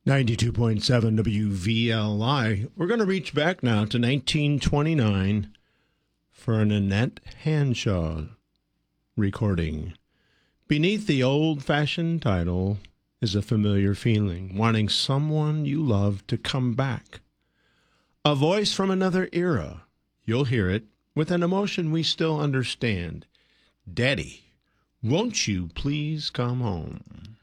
92.7 WVLI. We're going to reach back now to 1929 for an Annette Hanshaw recording. Beneath the old-fashioned title is a familiar feeling, wanting someone you love to come back. A voice from another era. You'll hear it with an emotion we still understand. Daddy, won't you please come home?